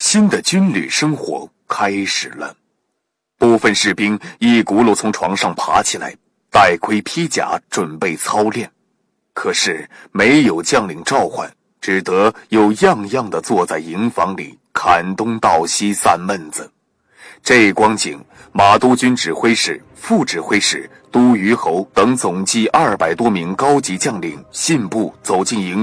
新的军旅生活开始了。部分士兵一骨碌从床上爬起来，戴盔披甲，准备操练。可是没有将领召唤，只得又样样地坐在营房里砍东道西散闷子。这光景，马督军指挥使、副指挥使、都虞侯等总计200多名高级将领信步走进营